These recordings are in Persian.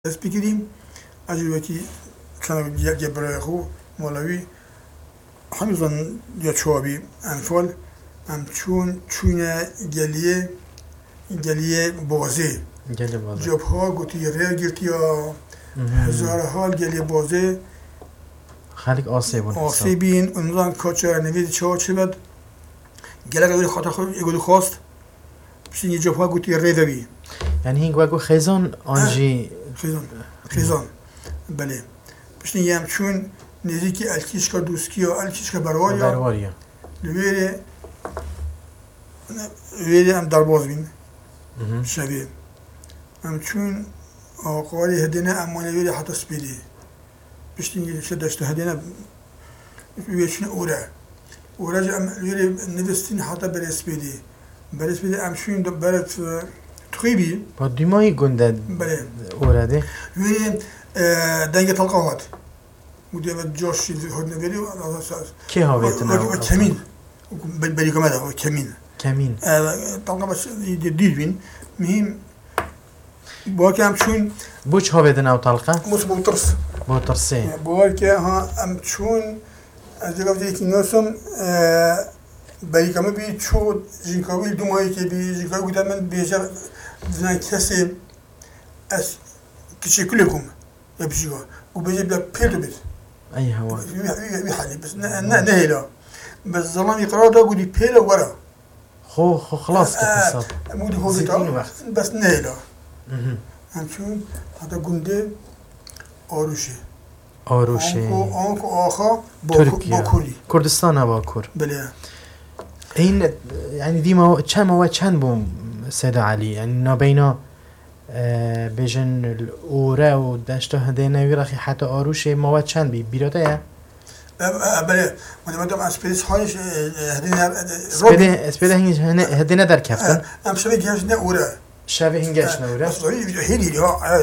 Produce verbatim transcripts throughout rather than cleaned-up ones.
دەست بگیریم ئەجوبەکی چەند برای خۆ مۆڵەوی هەمووزان یا چوابی ئەنفۆل ئەم چوون چوونە گەلیە گەلیە بۆزێ جۆبها گوتی ڕێگرتیا هزارها گەلیە بۆزێ خەڵک ئاسێ بوون ئاسێ بین ئەمزان کۆچە نەوێتی چاوە چ بێت گەلەکە وێری خاتە خۆ ئێگولی خواست پشتینی جۆبها گوتی ڕێدەوی یعنی هینگ وەگو خێزان ئانجی خێزان خێزان بەلێ پشتین یام چوون نزیکی ئەلکیشکە دووسکیە ئەلکیشکە بەرواریە بەرواریە لەوێرێ وێرێ ئەم دەرباز بین شەوێ ئەم چوون ئاقواری هەدێنە ئەمانە وێرێ حەتە سپێدێ پشتین شە دەشتە هەدێنە وێ چوونە ئورە ئورەج ئەم وێرێ نوستین حەتە بەرێ سپێدێ بەرێ سپێدێ ئەم چوون بەرە تخیبی با دیمایی گونده اورده وێرێ دەنگە تەڵقە هات گوتی ئەمە جۆشی هۆت نەوێری کێ هاوێتە ناو کەمین بەریکەمەدا کەمین کەمین تەڵقە بەس دیر بین مهم بۆکە ئەم چوون بۆچ هاوێتە ناو تەڵقە موس بۆ ترس بۆ ترسێ بۆکە ها ئەم چوون ئەس دەگەوتێکی نووسم بەریکەمە بی چۆ ژینکەوی دومایەکێ بی ژینکەوی گوتە من بێژە زنان کەسێ ئەس کچێ کولێکم یا بژیوە و بێژە بلا پێدو بێت ئەی هەوا وی حالی بس نەهێلا بەس زەڵامی قەراردا گوتی پێرە وەرە خۆ خۆ خلاص کە گوتی هۆبێتە بەس نەهێلا ئەم چوون هەتە گوندێ ئاروشێ ئاروشێ ئانکو ئاخا بۆ کوردی کوردستانە باکوور بەلێ این یعنی دیمە چەمەوە چەند بووم سێدا عەلی یعنی نابەینا بێژن ئورە و دەشتە هەدێنەوی ڕەخی حەتە ئاروشێ ماوە چەند بی بیرۆتەیە بەلێ مەدەمەدەم ئەسپێدس حالیش سپێدە هینگ هەدێنە دەرکەفتن ئەم شەوێ گەشتنە ئورە شەوێ هینگەشتنە ئورە هێدی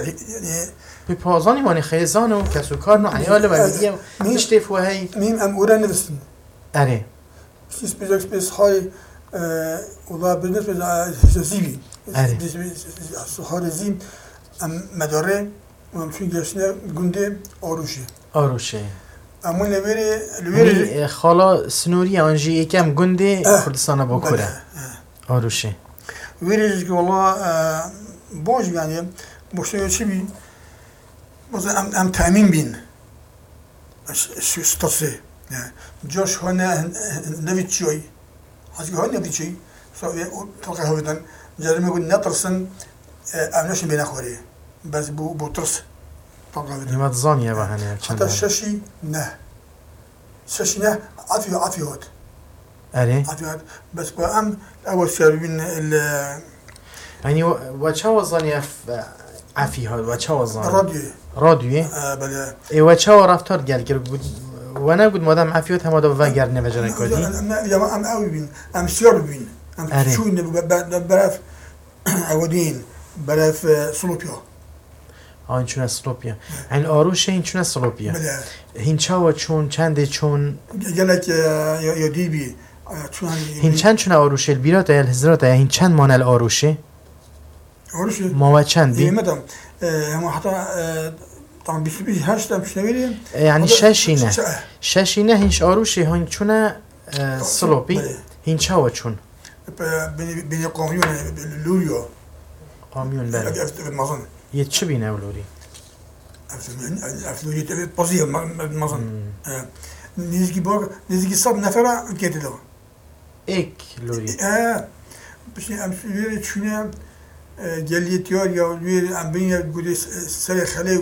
پێ پازانی وانی خێزان و کەس و کار و عەیالە بەویدیە و شتێ فوهەی میم ئەم ئورە نووسن ئەرێ سپێدەک سپێس حالی وڵا بالنسبة للزيبي الزيم أم مدارة ومشون جالسنا جندة أروشة أروشة أمون لبيري لبيري خالا سنوري أنجي كم جندة كردستان باكورة أروشة ويري والله باش يعني مشتري شيء بي مثلا أم أم تأمين بين شو ستاسي جاش هنا نبي شيء حاجة هون نبي شيء سوي تلقى هودن جرمي يقول نطرسن أمناش بين أخوري بس بو بوترس تلقى هودن لما تظني أبا هني حتى الشاشي نه الشاشي نه عافي عافي هود أري عافي هود بس بأم أول سيربين ال يعني وشوا ظني عافي هود وشوا ظني راديو راديو آه بله إيه وشوا رفتار قال قال وانا قد مادام عافيت هم هذا وفاجر نفجر كودي يا ما ام قوي بين ام سير بين ام شو برف اودين برف سلوبيا آن چون سلوبيا این آروش این چون سلوبيا هین چاو چون چنده چون گلک یا دیبی چون هین چند چون آروش البیرات یا الهزرات یا هین چند مانل آروشه آروشه ما چند بی مدام هم حتی طبعا بيش بيش هاشتا مش نبيلي يعني شاشينه شاشينه هينش آروشي هين چونه سلوبي هين چاوا چون بين بين قاميون لوريو قاميون بله مازن يتش بينه ولوري افلوري تبي بوزيه مازن نيزكي بوك نيزكي صاب نفرا كده ده اك لوري اه باش امشي چونه جليتيار يا وير ام بين يقول سري خليو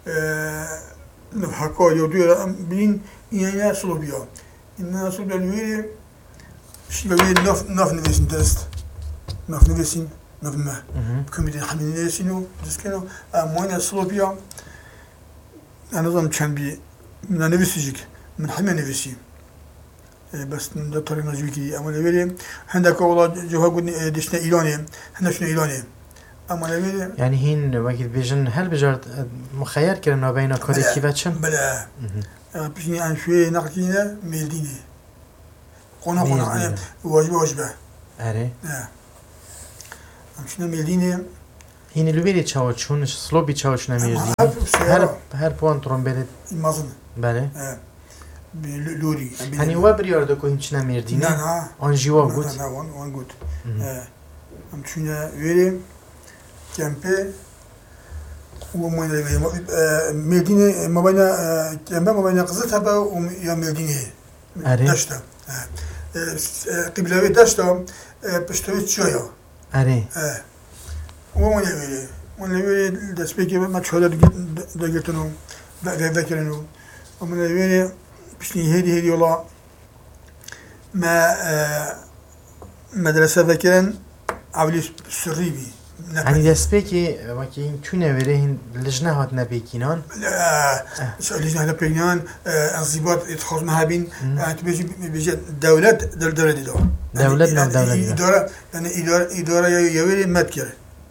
نفحكوا يودوا بين يعني سلوبيا إن سلوبيا الوير شيء بيقول نف نف نفسين درست نف نفسين نف ما كمية حمل نفسينه دسكنه موين سلوبيا أنا ضم كان بي من نفسيك من حمل نفسي بس دكتور مجوكي أما الوير عندك والله جوها قلنا دشنا إيراني هنا شنو إيراني يعني هين وقت بيجن هل بجرد مخير كرنا بين كودي كيفاتشن بلا بيجني عن شوية نقدينا ميلديني قنا قنا واجبة واجبة أري مشنا ميلديني هین لوبری چاوچونش سلوبی چاوچ نمیردی هر هر پوان ترومبلت مازن بله لوری هنی و بریارد کو هیچ نمیردی نه نه آنجیوا گوت نه وان وان گوت ام چونه ویریم کمپه و من مدينه ما بين كمبه ما بين قزتها و يا مدينه داشتم قبلوي داشتم بشتوي شويه اره اه ومن يبي من يبي دسبيكي ما تشهد دقيقتنو ذكرنو ومن يبي بشني هدي هدي والله ما مدرسه ذكرن عولي سريبي يعني دسبيكي وكين كنا ورين لجنة هات نبيكينان لا لجنة هات نبيكينان انضباط يتخص مهابين تبيجي بيجي دولة دولة دولة دي دولة دولة نعم دولة إدارة يعني إدارة إدارة يوري متكر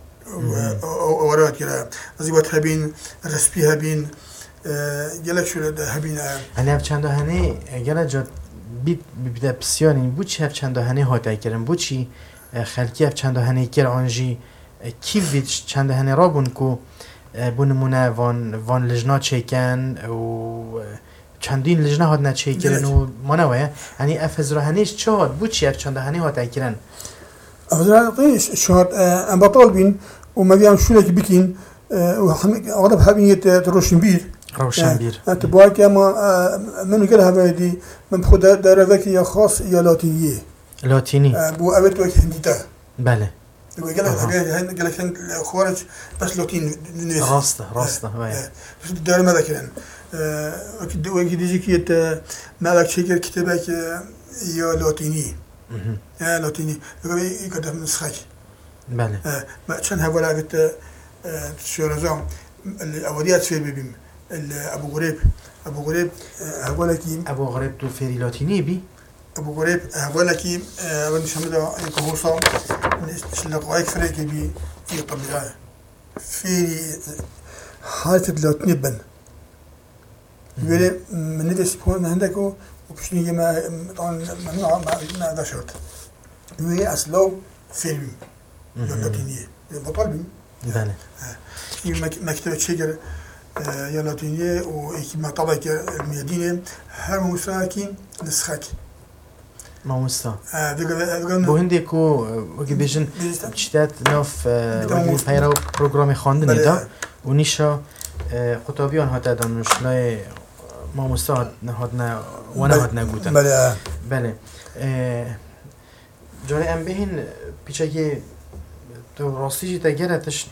ورات كده انضباط هابين رسبي هابين جلك شو هابين أنا بچند هني جل جد بيت بيبدأ بسياني بوچ هف چند هني هات ايكرن بوچي خلقي هف چند هني كر آنجي کیف وید چند هنه را بون کو بونمونه وان وان لجنا چیکن و چندین لجنا هات نچیکرن و منوه یعنی افز را هنیش چه هات بود چی چند هنه هات اکرن افز را هنیش شهاد ام بطال بین و مبیان شونه که بکین و اغلب هبینیت روشن بیر روشن بیر اتباعی که اما منو گل هبایدی من خود در وکی یا خاص یا لاتینیه لاتینی بو اوید وکی هندیتا بله قال لك قال لك الخوارج بس لاتين راسته راسته باي بس الدار ماذا كان اكيد وين يجي كي مالك شيء كتابك يا لاتيني اه لاتيني يقدر نسخه بله ما كان هذا قلت شو رزام الاوليات في بيبم ابو غريب ابو غريب هقول لك ابو غريب تو فيري لاتيني بي ابو غريب هقول لك ودي شمده كهوصه شلقوا يكفرق بي يطبقها في حالة اللوتني بن يقولي من ندرس بون عندكو وبشني ما طبعا ممنوع ما ما ذا شرط يقولي أصلو فيلم اللاتينية بطلبي بله مكتبة شجر يا لاتينية وما طبق المدينة هر مساكين نسخك ما مستا بو هندي كو وكي بيجن چتات ناف وكي فايرو برنامج خواندن دا و نيشا قطابيان هات دانشلای ما مستا هاتنا وانا هاتنا گوتن بله بله جاره ام بهین پیچه تو راستی جیتا گرتش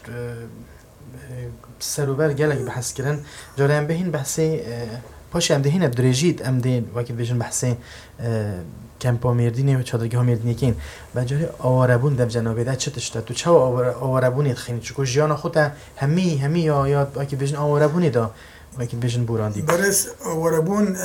سروبر گلک بحث کردن جاره ام بهین بحثی باش ام دهین بدرجیت ام دین وقتی بيجن بحثی کمپا میردینه و چادرگاه میردینه کین بجاری آواربون دم جنابه ده چه تشته تو چه آواربونی تخینی چکو جیانا خودتا همی همی یا یا اکی بجن آواربونی دا اکی بجن بوراندی برس آواربون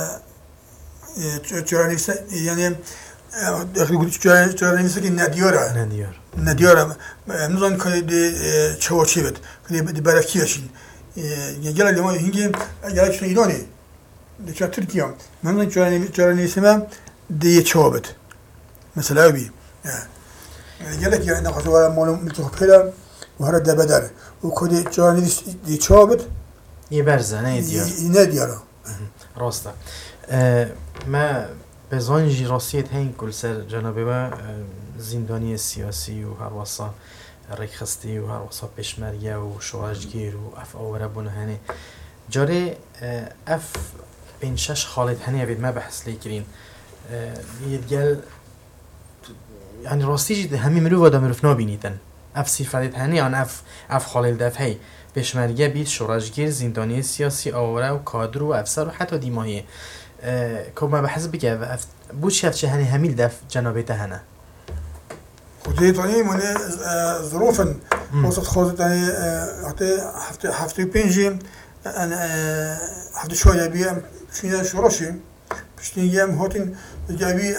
چرانیسه یعنی داخلی گویی چرانیسه که ندیاره ندیار ندیاره نزان که دی چواشی بد که دی برفکی هشین گل لیما هنگی گل چون ایرانی دیگر ترکیه من چرانیسه من دی چوبت مثلا بی گل که نخواست وارد مالم متوقعه و هر دبدر و کدی چرانیسه دی چوبت یه برزه نه دیار نه دیاره راسته ما بزانجی راستیت هین کل سر جنابه و زندانی سیاسی و هر واسا ریخستی و هر واسا پشمرگه و شواجگیر و اف آوره بونه هنه جاره اف بین شش خالد هنه بید ما بحث لیکرین یدگل یعنی راستی جید همی مروف آدم مروف نابینیدن اف سیفادت هنه آن اف اف خالد دف هی پشمرگه بید شواجگیر زندانی سیاسی آوره و کادر و افسر و حتی دیماهیه که ما بحث بگه بود شفت چه هنی همیل دف جنابه هنه خودی تانی من ظروفن وسط خودی تانی حتی هفته هفته پنجی أنا هفته شوية بيا فينا شراشي باش نيجي أم هاتين جابي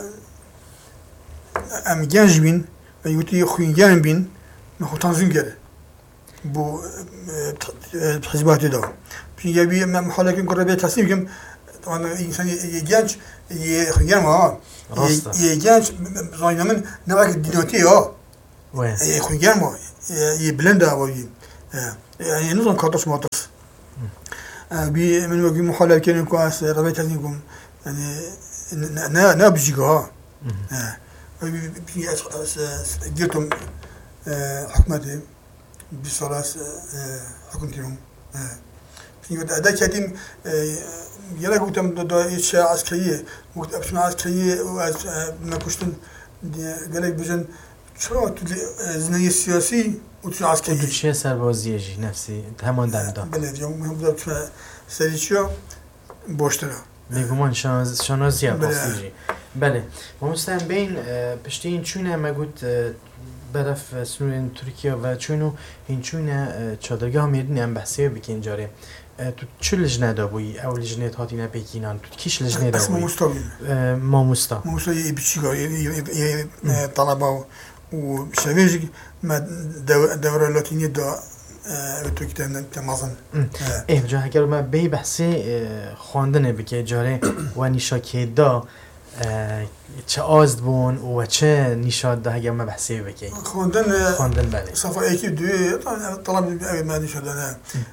أم جانجبين يوتي خوين جانبين ما هو تنظيم كده بو بحسابات ده باش جابي ما محاولة كن قربية تسليم كم طبعا إنسان يجانج يخيان ما يجانج زاينا من نوعك الديناتي اه وين يخيان ما يبلند أبوي يعني نظام كاتوس ماتوس بي من وقت محلل كانوا كواس ربيت عليكم يعني نا نا بجيها بي جيتهم حكمتهم بصلاة حكمتهم في أداة كاتين يلا قلتم دا إشياء عسكرية وقت أبشنا عسكرية وأز ما كشتن قالك بجن شو زنية سياسي وتش عسكرية ودشيا سربازيجي نفسي همان دندا بلد يوم هم بدأت سريشيا بوشترا بيقومان شانز شانزيا باسيجي بله ما مستهم بين پشتین چونه ما گفت برف سنوین ترکیه و چونو این چونه چادرگاه میدونی هم بحثی بکن جاره تو چه لجنه دابوی او لجنه هاتی نپیکینان تو کیش لجنه دابوی؟ اسمه مستوين ما مستا موسى يبشيكا طلبة وشافيج ما الدورة اللاتينية دا بتوكيد تمازن اه جا هکر ما بی بحثی خواندنه بکه جاره و نیشا که دا چه آزد بون و چه نیشاد ده هگر ما بحثی بکی خواندن خواندن بله صفا ایکی دوی طلب ما نیشادنه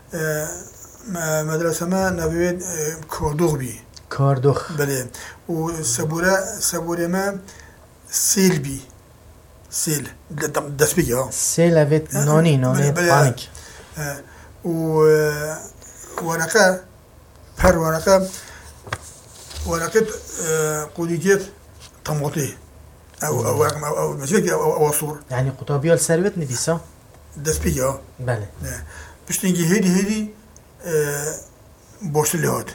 مدرسه ما نوید کاردوغ بی کاردوغ بله و سبوره سبوره ما سیل بی سیل دست بگی ها سیل اوید نانی نانی پانیک و ورقه پر ورقه ورقه قودیکت طماطی او او او او مشكلة او صور يعني قطابية السروت نفيسا دست بگی ها بله باش تنجي هيدي هيدي بوش اللي هاد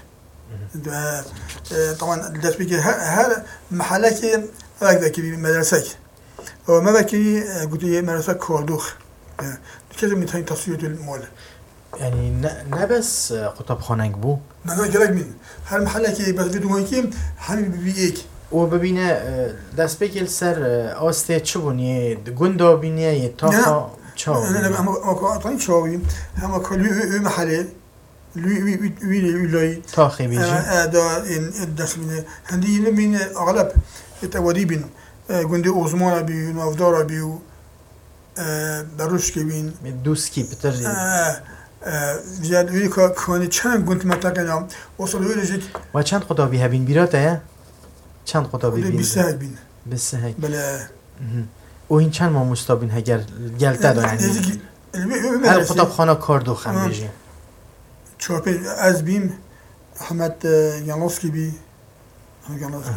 طبعا دست بگی هر محله که هر که مدرسه و ما بکی قلت لي مدرسه کاردوخ كذا میتونی تصویر المال يعني نه بس قطب خانه بو نه نه گرگ مين هر محله که بس بدون که همین بی یک و ببینه دست بگیل سر آسته چه بونیه گندا بینیه یه تاخا چاو نه نه اما اما چاوی اما کلی محله لوی وی وی لای تاخی بیجی دا این دست مینه هندی اینه مین اغلب اتوادی بین گنده اوزمان بی و نافدار بی و بروش که بین دوسکی بتر زیاد وی که کانی چند گنت منطقه نام وصل وی رجیک و چند قطابی هبین بیراته چند قطابی بین بیسته هک بین بیسته هک بله و این چند ما مستابین هگر گلته دا یعنی هر قطاب خانه کاردوخ هم بیجی چوپی از بیم احمد یانوسکی بی احمد یانوسکی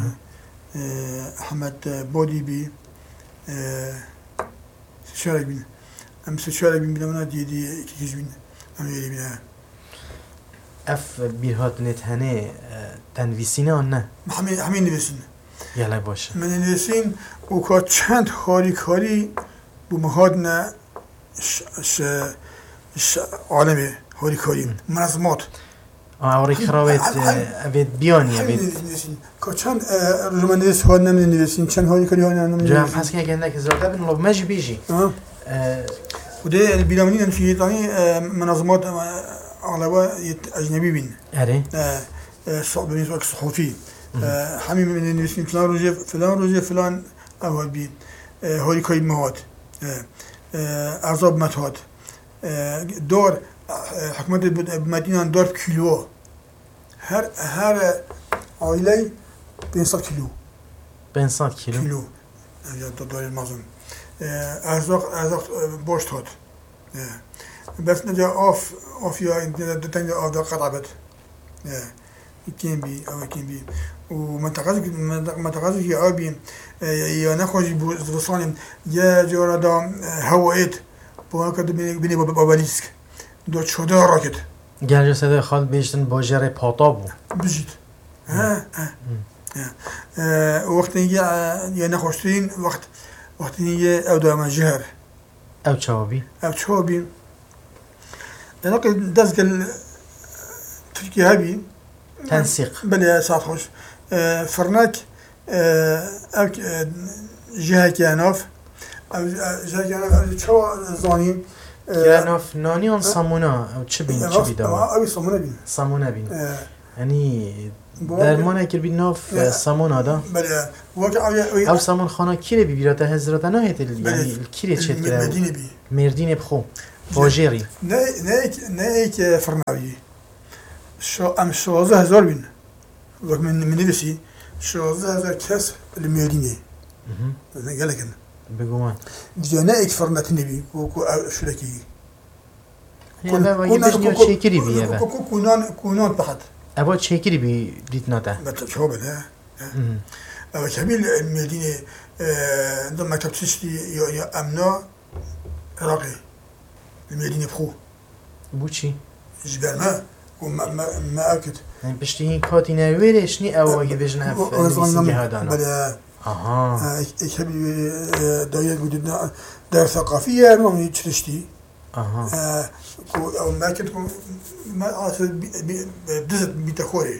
احمد بودی بی سشارک بین ام سشارک بین بینم دیدی کی کیش بین ام یری بین اف بیرهات نتهنه تنویسینه آن نه همین همین نویسین یلا باشه من نویسین و که چند خاری خاری بو مهاد نه ش ش عالمه هاری کاریم منظمات آوری خراوت اوید بیانی اوید که چند رجمندیس هاد نمی نویسین چند هاری کاری هاد نمی جام پس که اگه نک زرده بین لب ماجی بیجی و ده البیرامنی نمیشه تانی منظمات علاوه اجنبی بین اره صعب بالنسبه للصحفي حمي من نویسین فلان روزه فلان روزه فلان اول بین هاری کاری مهاد عذاب متهاد دور حکومت مدینه دار کیلو هر هر عائله پانصد کیلو پانصد کیلو کیلو یا دار المازون ارزاق ارزاق باشت هات بس نجا آف آف یا این دتنگ آف دا قطعبت یکیم بی او یکیم بی و منطقه منطقه که آبی یا نخواهی بوسانیم یا جورا دا هوایت با کد بینی بینی با بالیسک دو چوده راکت گرج صدای خال بیشتن باجر پاتا بو بجید ها ها وقتی یا نخوشتین وقت وقتی یه او دو مجهر او چابی او چابی انا قد دزقل تركيا هبي تنسيق بلي ساعات خوش فرناك او جهه كيانوف او جهه كيانوف شو زاني كيانوف ناني اون صامونا او تشبين تشبي دوا او صامونا بين صامونا بين یعنی درمان کر بی ناف سامون آدا بله وقتی او سامون خانه کیره بی بیرات هزرات نه هیت یعنی کیره چت کرده مردینه بی مردین بخو واجری نه نه نه که فرناوی شو ام شوازه هزار بین وقت من من نفسی شوازه هزار کس المردینه نه گلکن بگو من دیگه نه یک فرنات نبی کو شرکی یعنی وقتی بجنی چه کری بیه با کونان کونان بحد ابا چه کری بی دیت ناته بس شو بله أو كميل المدينة عندما مكتب تشتي يا يا أمنا عراقي المدينة بخو بوشي جبال ما وما ما ما أكد يعني بشتي كاتي نويرش ني أو واجي بيجنا في نفسي هذانا بلا أها كميل داير ودنا داير ثقافية ما من تشتي أها أو ما كنت ما أصل بدزت بتخوري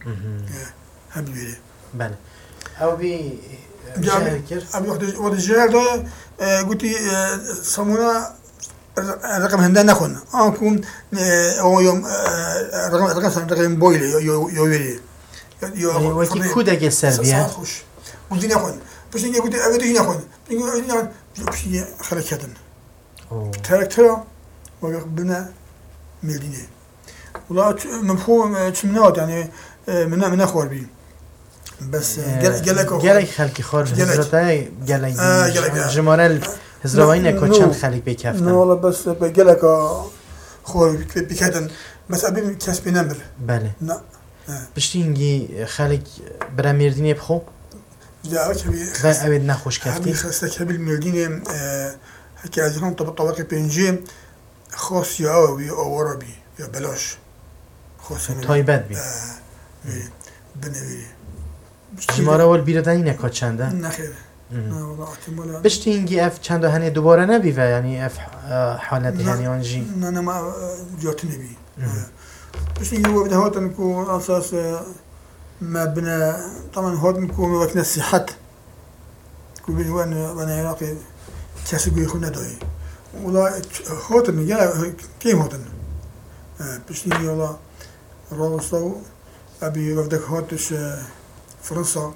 هبيبي بله او بي جاكر ابي وقت وقت الجهال ده قلتي صمونا رقم هندان نخون انكم او يوم رقم رقم رقم بويلي يو يو يو يو وكي كودا جه سلبيه خوش ودي نخون باش نجي قلت ابي نخون نجي باش خلكتن كاركتر وقبلنا مدينه والله مفهوم تمنات يعني من من اخور بي بس جالك جالك خلقي خارج هزرتاي جالك جمارل هزروين كوتشان خلق بكفتن نه والله بس جالك خور بكفتن بس ابي كسب نمر بله نه بشتينجي خلق براميرديني بخو لا كبي با اويد نخوش كفتي خاصه كبي الميرديني هكا عندهم طبق طبق بينجي خاص يا او عربي يا بلاش خاص تايبات بي بنوي جماره اول بیردنی نکات چنده؟ نه خیر نه والله احتمالا بشتی اینگی اف چند هنه دوباره نبی و یعنی اف حالت یعنی آنجی نه نه ما جات نبی بشتی اینگی وقت هاتن کو اساس ما بنا طبعا هاتن کو وقت نصيحت کو بيجي وانا وانا عراقي كاسو يخون نداي والله هاتن يا كيم هاتن بشتی والله راستو ابي وقتك هاتش فرنسا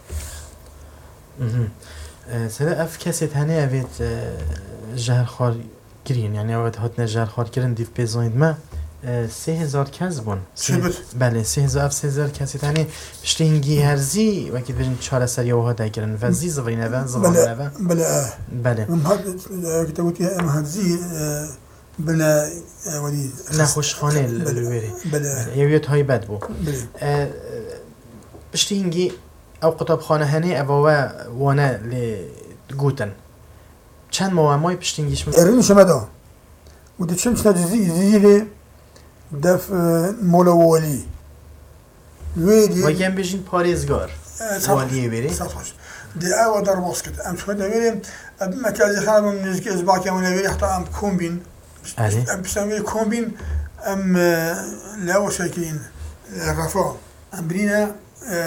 سلا اف كاسيت هني ابيت جهر خار كرين يعني اوقات هاتنا جهر خار كرين ديف بيزايد ما سه هزار کس بون بله سه هزار سه هزار کسی تانی بشتینگی هرزی وقتی بچن چهار سری اوها دکرن و زی زبرینه و زبرینه و بله بله من هاد کتابتی ام هرزی بنا ودي نخوش خانه الويري بله يويت هاي بد بو بله بشتینگی او قطب خانه هنی اواوا وانا لگوتن چند موامای پشتینگیش من ارین شمدا ودي تشمش نادي زيلي دف مولوالي ويدي ويجن بيجين باريزگار والیه بری صفحش دي اوا در باسكت ام شو نويري اب مكازي خانم نزك اسبوع كامل نويري حتى ام كومبين ام بسمي كومبين ام لاو شاكين الرفاه ام برينا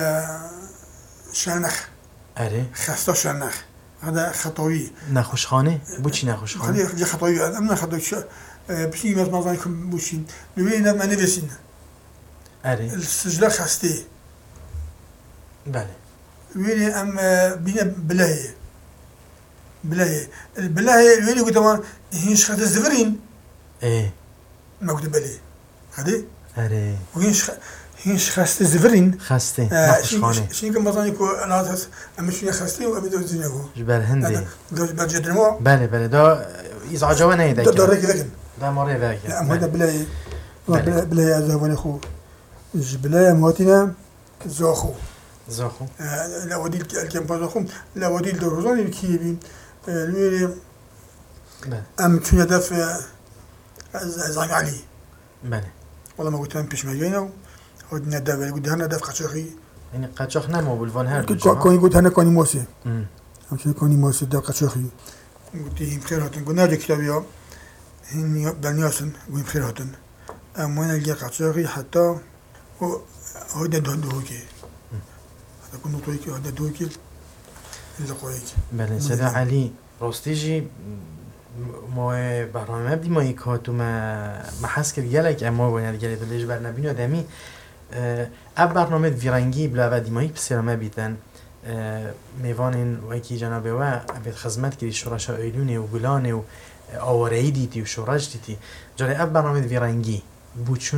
شنخ اره خسته شنخ هذا خطوي نخوش خانه بوچی نخوش خانه خدي خطوي ام خطوي بشي ما مازنكم بوشين لوينا ما نفسين اره السجله خستي بله ويني ام بينا بلاهي بلاهي البلاهي ويني قلت ما هيش خد الزفرين ايه ما قلت بالي هذه اره وهيش هيش خست الزفرين خسته نخوش خانه شنو كم مازنكو انا ام شنو خستي وابي زينكو جبال هندي دوز جدرمو بله بله دا ازعاجوا نه ده ده ركن ده مره ذاك لا هذا بلاي بلاي زواني خو الجبلايه مواتنا زاخو زاخو لا ودي الكم بازاخو لا ودي الدروزاني الكيبي الميري ام كنا دف زعق علي بله والله ما قلت لهم بيش مجينا ودنا دف قلت هنا دف قشاخي يعني قشاخ نمو بالفون هر كوني قلت هنا كوني موسي ام كوني كوني موسي دف قشاخي قلت لهم بخير هاتن قلنا جا كتابيا هني بنياسن قلت بخير هاتن ام وانا لقى قشاخي حتى هو ده دوكي هذا كنا تويكي هذا دوكي اللي قويك بله سيدا علي راستيجي ما برنامه بدی ما یک هاتو ما ما حس کرد گلک اما باید گلی دلیش بر نبینی آدمی اف برنامه ویرنگی بلا و دیمایی بسیار بیتن میوانین وکی جنابه و ابد خدمت کردی شورش ایلونه و گلانه و آوارهی دیتی و شورش دیتی جاری اف برنامه ویرنگی بود